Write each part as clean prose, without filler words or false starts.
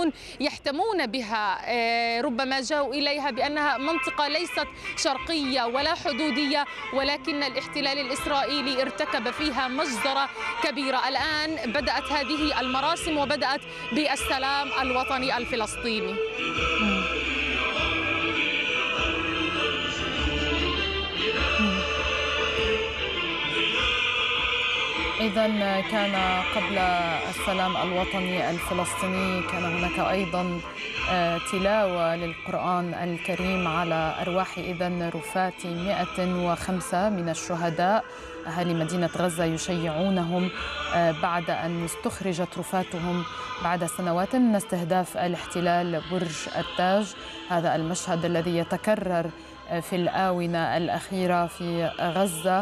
الفلسطينيون يحتمون بها، ربما جاءوا إليها بأنها منطقة ليست شرقية ولا حدودية، ولكن الاحتلال الإسرائيلي ارتكب فيها مجزرة كبيرة. الآن بدأت هذه المراسم وبدأت بالسلام الوطني الفلسطيني. إذن كان قبل السلام الوطني الفلسطيني كان هناك أيضا تلاوة للقرآن الكريم على أرواح إذن رفات 105 من الشهداء. أهالي مدينة غزة يشيعونهم بعد أن استخرجت رفاتهم بعد سنوات من استهداف الاحتلال برج التاج. هذا المشهد الذي يتكرر في الآونة الأخيرة في غزة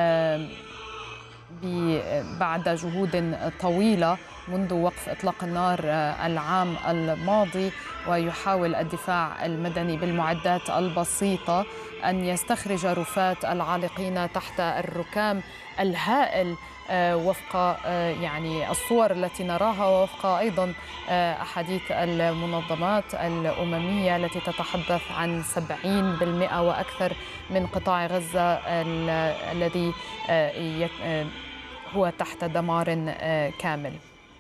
بعد جهود طويلة منذ وقف إطلاق النار العام الماضي، ويحاول الدفاع المدني بالمعدات البسيطة أن يستخرج رفات العالقين تحت الركام الهائل وفق يعني الصور التي نراها، ووفق أيضا أحاديث المنظمات الأممية التي تتحدث عن 70% وأكثر من قطاع غزة الذي هو تحت دمار كامل.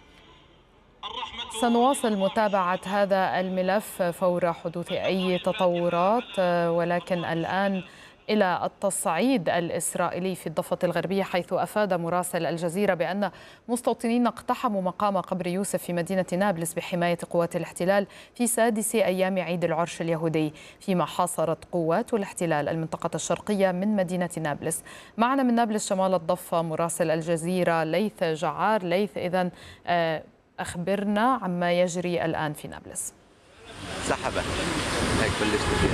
سنواصل متابعة هذا الملف فور حدوث أي تطورات، ولكن الآن إلى التصعيد الإسرائيلي في الضفة الغربية، حيث أفاد مراسل الجزيرة بأن مستوطنين اقتحموا مقام قبر يوسف في مدينة نابلس بحماية قوات الاحتلال في سادس أيام عيد العرش اليهودي، فيما حاصرت قوات الاحتلال المنطقة الشرقية من مدينة نابلس. معنا من نابلس شمال الضفة مراسل الجزيرة ليث جعار. ليث، إذن أخبرنا عما يجري الآن في نابلس. سحبة هيك بلشت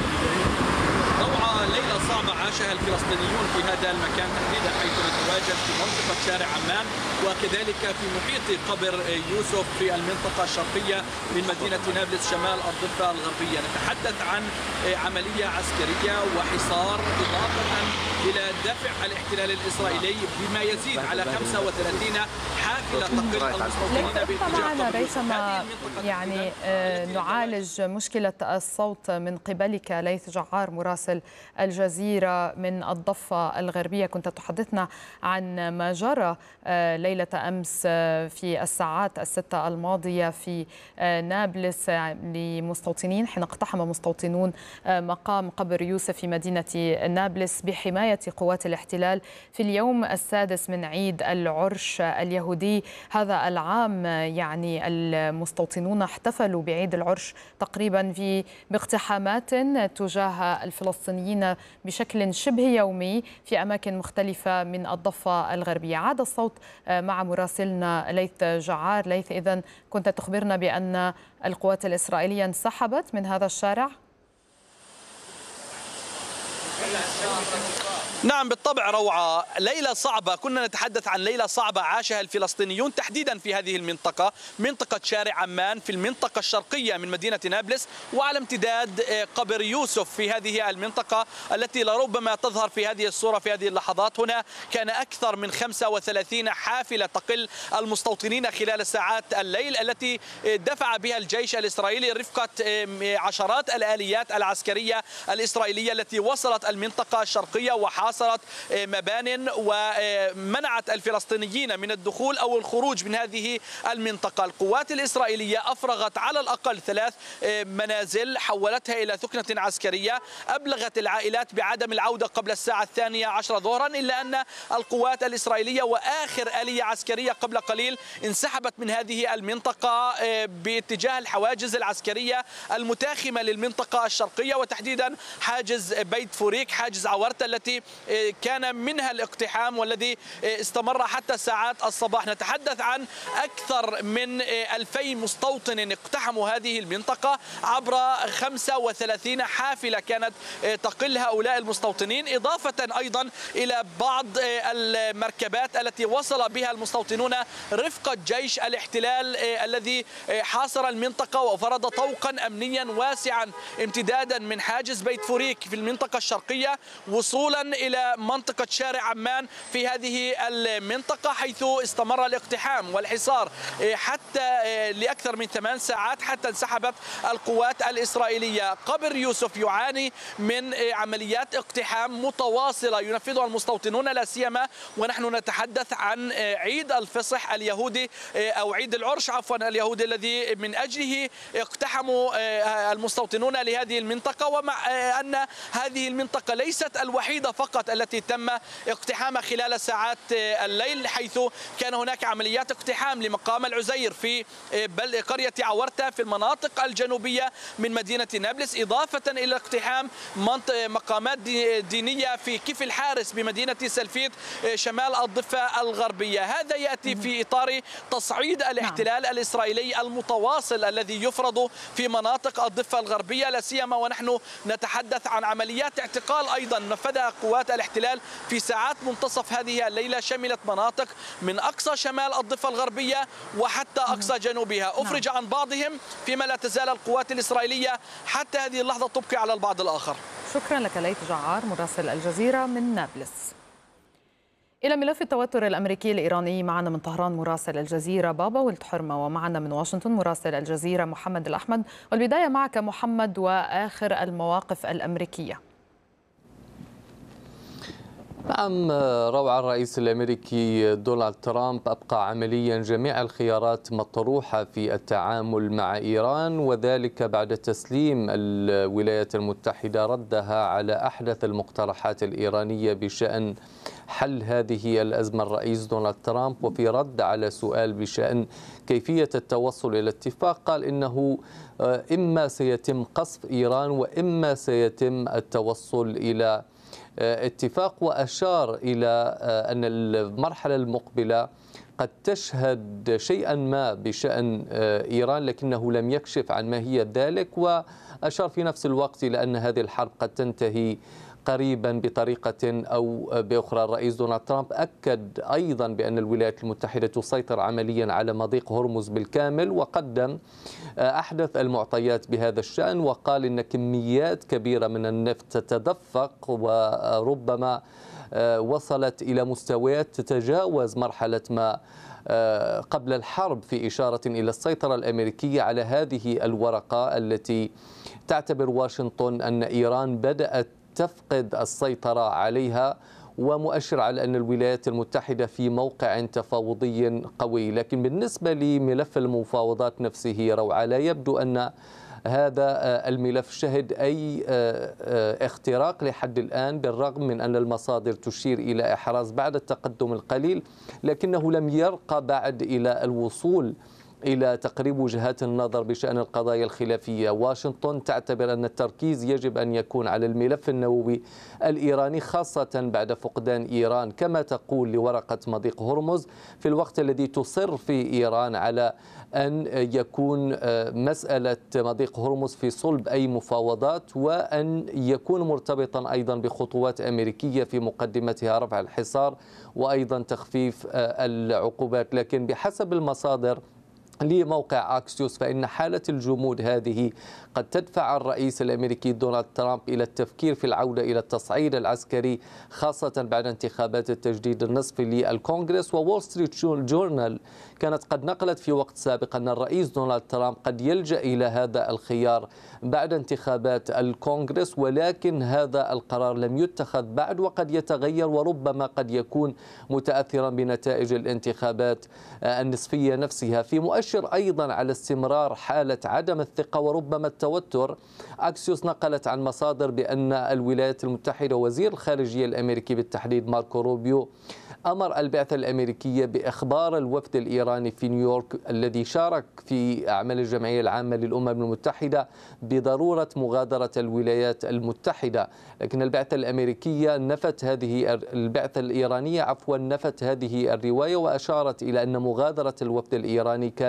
روعة ليلة صعبة عاشها الفلسطينيون في هذا المكان تحديدا، حيث نتواجد في منطقة شارع عمان وكذلك في محيط قبر يوسف في المنطقة الشرقية من مدينة نابلس شمال الضفة الغربية. نتحدث عن عملية عسكرية وحصار إضافة إلى دفع الاحتلال الإسرائيلي بما يزيد على 35 حافلة تقل المستوطنين باتجاه ريثما يعني نعالج مشكلة الصوت من قبلك. ليث جعار مراسل الجزيرة من الضفة الغربية، كنت تحدثنا عن ما جرى ليلة أمس في الساعات 6 الماضية في نابلس لمستوطنين، حين اقتحم مستوطنون مقام قبر يوسف في مدينة نابلس بحماية قوات الاحتلال في اليوم السادس من عيد العرش اليهودي هذا العام. يعني المستوطنون احتفلوا بعيد العرش تقريبا باقتحامات تجاه الفلسطينيين بشكل شبه يومي في أماكن مختلفة من الضفة الغربية. عاد الصوت مع مراسلنا ليث جعار. ليث، إذن كنت تخبرنا بأن القوات الإسرائيلية انسحبت من هذا الشارع؟ نعم بالطبع روعة، ليلة صعبة، كنا نتحدث عن ليلة صعبة عاشها الفلسطينيون تحديدا في هذه المنطقة، منطقة شارع عمان في المنطقة الشرقية من مدينة نابلس، وعلى امتداد قبر يوسف في هذه المنطقة التي لربما تظهر في هذه الصورة في هذه اللحظات. هنا كان أكثر من 35 حافلة تقل المستوطنين خلال ساعات الليل التي دفع بها الجيش الإسرائيلي رفقة عشرات الآليات العسكرية الإسرائيلية التي وصلت المنطقة الشرقية وحاصرت مبان ومنعت الفلسطينيين من الدخول أو الخروج من هذه المنطقة. القوات الإسرائيلية أفرغت على الأقل 3 منازل، حولتها إلى ثكنة عسكرية، أبلغت العائلات بعدم العودة قبل الساعة 12 ظهرا، إلا أن القوات الإسرائيلية وآخر آلية عسكرية قبل قليل انسحبت من هذه المنطقة باتجاه الحواجز العسكرية المتاخمة للمنطقة الشرقية، وتحديدا حاجز بيت فوريك، حاجز عورتة التي كان منها الاقتحام والذي استمر حتى ساعات الصباح. نتحدث عن أكثر من 2000 مستوطن اقتحموا هذه المنطقة عبر 35 حافلة كانت تقل هؤلاء المستوطنين، إضافة أيضا إلى بعض المركبات التي وصل بها المستوطنون رفقة جيش الاحتلال الذي حاصر المنطقة وفرض طوقا أمنيا واسعا امتدادا من حاجز بيت فوريك في المنطقة الشرقية وصولا إلى إلى منطقة شارع عمان في هذه المنطقة، حيث استمر الاقتحام والحصار حتى لأكثر من 8 ساعات حتى انسحبت القوات الإسرائيلية. قبر يوسف يعاني من عمليات اقتحام متواصلة ينفذها المستوطنون، لا سيما ونحن نتحدث عن عيد الفصح اليهودي أو عيد العرش عفوا اليهودي الذي من أجله اقتحموا المستوطنون لهذه المنطقة. ومع أن هذه المنطقة ليست الوحيدة فقط التي تم اقتحامها خلال ساعات الليل، حيث كان هناك عمليات اقتحام لمقام العزير في قرية عورتة في المناطق الجنوبية من مدينة نابلس، إضافة إلى اقتحام مقامات دينية في كيف الحارس بمدينة سلفيت شمال الضفة الغربية. هذا يأتي في إطار تصعيد الاحتلال الإسرائيلي المتواصل الذي يفرض في مناطق الضفة الغربية، لا سيما ونحن نتحدث عن عمليات اعتقال أيضا نفذها قوات الاحتلال في ساعات منتصف هذه الليلة، شملت مناطق من أقصى شمال الضفة الغربية وحتى أقصى جنوبها. أفرج عن بعضهم، فيما لا تزال القوات الإسرائيلية حتى هذه اللحظة تبقي على البعض الآخر. شكرا لك ليث جعار مراسل الجزيرة من نابلس. إلى ملف التوتر الأمريكي الإيراني، معنا من طهران مراسل الجزيرة بابا ولد حرمة، ومعنا من واشنطن مراسل الجزيرة محمد الأحمد. والبداية معك محمد، وآخر المواقف الأمريكية. نعم روعة، الرئيس الأمريكي دونالد ترامب أبقى عمليا جميع الخيارات مطروحة في التعامل مع إيران، وذلك بعد تسليم الولايات المتحدة ردها على أحدث المقترحات الإيرانية بشأن حل هذه الأزمة. الرئيس دونالد ترامب وفي رد على سؤال بشأن كيفية التوصل إلى اتفاق قال إنه إما سيتم قصف إيران وإما سيتم التوصل إلى اتفاق، وأشار إلى أن المرحلة المقبلة قد تشهد شيئا ما بشأن إيران، لكنه لم يكشف عن ماهية ذلك. وأشار في نفس الوقت إلى أن هذه الحرب قد تنتهي قريبا بطريقة أو بأخرى. الرئيس دونالد ترامب أكد أيضا بأن الولايات المتحدة تسيطر عمليا على مضيق هرمز بالكامل، وقدم أحدث المعطيات بهذا الشأن، وقال إن كميات كبيرة من النفط تتدفق وربما وصلت إلى مستويات تتجاوز مرحلة ما قبل الحرب، في إشارة إلى السيطرة الأمريكية على هذه الورقة التي تعتبر واشنطن أن إيران بدأت تفقد السيطرة عليها، ومؤشر على أن الولايات المتحدة في موقع تفاوضي قوي. لكن بالنسبة لملف المفاوضات نفسه روعة، لا يبدو أن هذا الملف شهد أي اختراق لحد الآن، بالرغم من أن المصادر تشير إلى إحراز بعد التقدم القليل، لكنه لم يرقى بعد إلى الوصول إلى تقريب وجهات النظر بشأن القضايا الخلافية. واشنطن تعتبر أن التركيز يجب أن يكون على الملف النووي الإيراني، خاصة بعد فقدان إيران كما تقول لورقة مضيق هرمز، في الوقت الذي تصر في إيران على أن يكون مسألة مضيق هرمز في صلب أي مفاوضات، وأن يكون مرتبطا أيضا بخطوات أمريكية في مقدمتها رفع الحصار وأيضا تخفيف العقوبات. لكن بحسب المصادر لموقع أكسيوس فإن حالة الجمود هذه قد تدفع الرئيس الأمريكي دونالد ترامب إلى التفكير في العودة إلى التصعيد العسكري، خاصة بعد انتخابات التجديد النصفي للكونغرس. وول ستريت جورنال كانت قد نقلت في وقت سابق أن الرئيس دونالد ترامب قد يلجأ إلى هذا الخيار بعد انتخابات الكونغرس، ولكن هذا القرار لم يتخذ بعد وقد يتغير، وربما قد يكون متأثرا بنتائج الانتخابات النصفية نفسها، في مؤشر أيضا على استمرار حالة عدم الثقة وربما التوتر. أكسيوس نقلت عن مصادر بأن الولايات المتحدة وزير الخارجية الأمريكي بالتحديد ماركو روبيو أمر البعثة الأمريكية بإخبار الوفد الإيراني في نيويورك الذي شارك في أعمال الجمعية العامة للأمم المتحدة بضرورة مغادرة الولايات المتحدة. لكن البعثة الأمريكية نفت هذه الإيرانية نفت هذه الرواية، وأشارت إلى أن مغادرة الوفد الإيراني كانت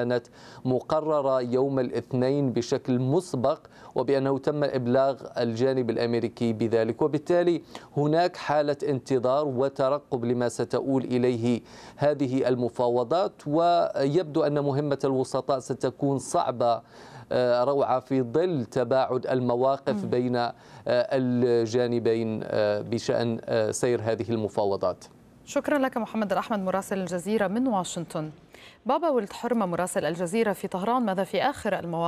كانت مقررة يوم الاثنين بشكل مسبق، وبأنه تم إبلاغ الجانب الأمريكي بذلك، وبالتالي هناك حالة انتظار وترقب لما ستؤول إليه هذه المفاوضات. ويبدو أن مهمة الوسطاء ستكون صعبة روعة في ظل تباعد المواقف بين الجانبين بشأن سير هذه المفاوضات. شكرا لك محمد الأحمد مراسل الجزيرة من واشنطن. بابا ولد حرمة مراسل الجزيرة في طهران، ماذا في آخر المواقف؟